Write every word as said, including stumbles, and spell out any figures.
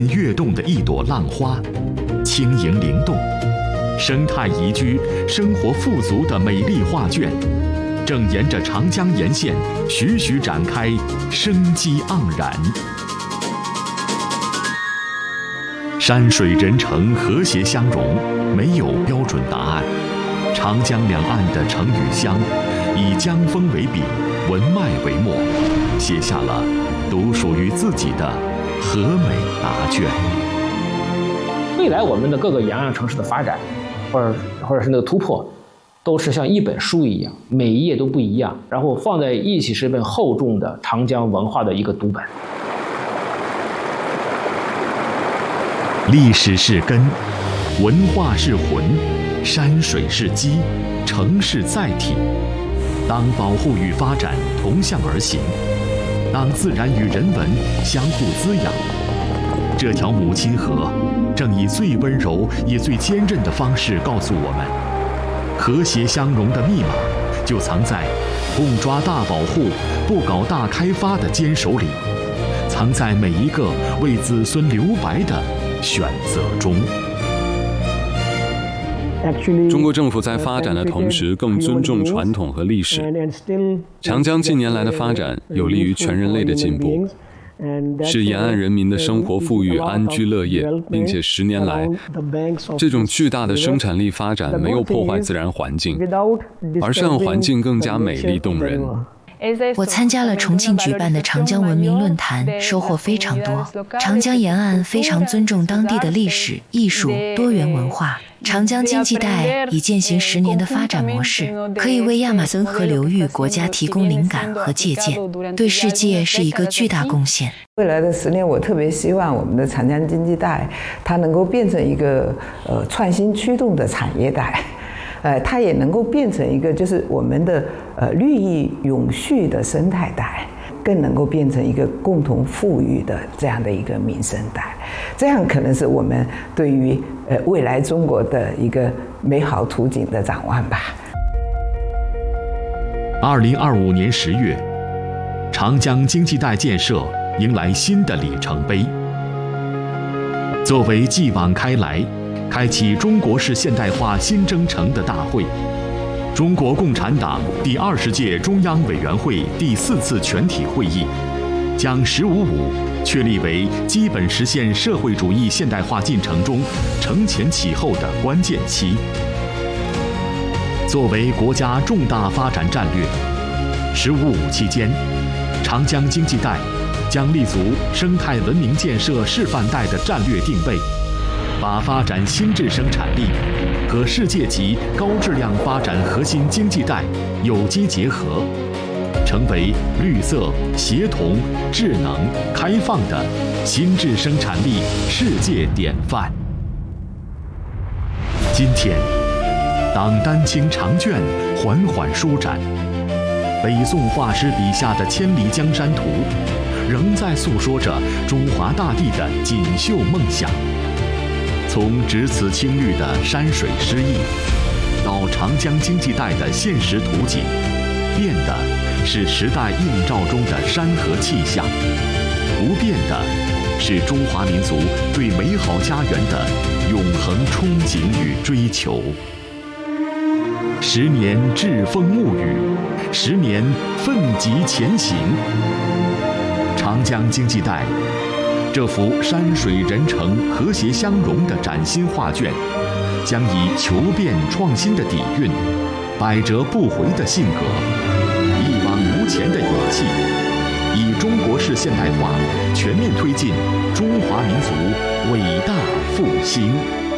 跃动的一朵浪花，轻盈灵动，生态宜居、生活富足的美丽画卷，正沿着长江沿线徐徐展开，生机盎然。山水人城和谐相融，没有标准答案。长江两岸的城与乡，以江风为笔，文脉为墨，写下了独属于自己的和美答卷。 未来我们的各个沿岸城市的发展，或者或者是那个突破，都是像一本书一样，每一页都不一样，然后放在一起是一本厚重的长江文化的一个读本。 历史是根，文化是魂，山水是基，城市载体。当保护与发展同向而行，当自然与人文相互滋养，这条母亲河正以最温柔也最坚韧的方式告诉我们，和谐相融的密码就藏在共抓大保护、不搞大开发的坚守里，藏在每一个为子孙留白的选择中。 中国政府在发展的同时，更尊重传统和历史。长江近年来的发展有利于全人类的进步，使沿岸人民的生活富裕、安居乐业，并且十年来，这种巨大的生产力发展没有破坏自然环境，而是让环境更加美丽动人。 我参加了重庆举办的长江文明论坛，收获非常多。长江沿岸非常尊重当地的历史、艺术、多元文化。长江经济带已践行十年的发展模式，可以为亚马孙河流域国家提供灵感和借鉴，对世界是一个巨大贡献。 未来的十年，我特别希望我们的长江经济带，它能够变成一个呃创新驱动的产业带。呃，它也能够变成一个就是我们的呃绿意永续的生态带，更能够变成一个共同富裕的这样的一个民生带，这样可能是我们对于呃未来中国的一个美好图景的展望吧。 二零二五年十月，长江经济带建设迎来新的里程碑。作为继往开来，开启中国式现代化新征程的大会，中国共产党第二十届中央委员会第四次全体会议将“十五五”确立为基本实现社会主义现代化进程中承前启后的关键期。作为国家重大发展战略，“十五五”期间，长江经济带将立足生态文明建设示范带的战略定位，把发展新质生产力和世界级高质量发展核心经济带有机结合，成为绿色、协同、智能、开放的新质生产力世界典范。今天，当丹青长卷缓缓舒展，北宋画师笔下的千里江山图，仍在诉说着中华大地的锦绣梦想。从只此青绿的山水诗意，到长江经济带的现实图景，变的是时代映照中的山河气象，不变的是中华民族对美好家园的永恒憧憬与追求。十年栉风沐雨，十年奋楫前行。长江经济带这幅山水人城和谐相融的崭新画卷，将以求变创新的底蕴，百折不回的性格，一往无前的勇气，以中国式现代化全面推进中华民族伟大复兴。